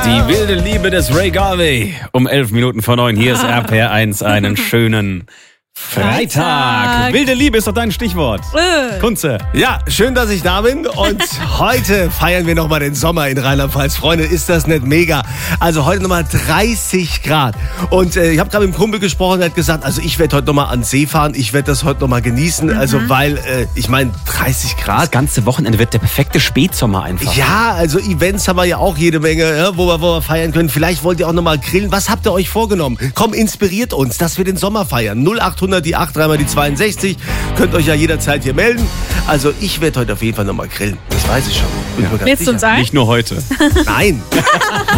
Die wilde Liebe des Ray Garvey. Um 11 Minuten vor 9. Hier ist RPR1. Einen schönen Freitag. Wilde Liebe ist doch dein Stichwort. Kunze. Ja, schön, dass ich da bin. Und heute feiern wir nochmal den Sommer in Rheinland-Pfalz. Freunde, ist das nicht mega? Also heute nochmal 30 Grad. Und ich habe gerade mit dem Kumpel gesprochen, der hat gesagt, also ich werde heute nochmal an den See fahren. Ich werde das heute nochmal genießen. Also weil, ich meine, 30 Grad. Das ganze Wochenende wird der perfekte Spätsommer einfach. Ja, also Events haben wir ja auch jede Menge, ja, wo wir feiern können. Vielleicht wollt ihr auch nochmal grillen. Was habt ihr euch vorgenommen? Komm, inspiriert uns, dass wir den Sommer feiern. 0800 die 8, 3 mal die 62. Könnt euch ja jederzeit hier melden. Also ich werde heute auf jeden Fall nochmal grillen. Das weiß ich schon. Bin mir ganz Willst du sicher. uns sagen? Nicht nur heute. Nein.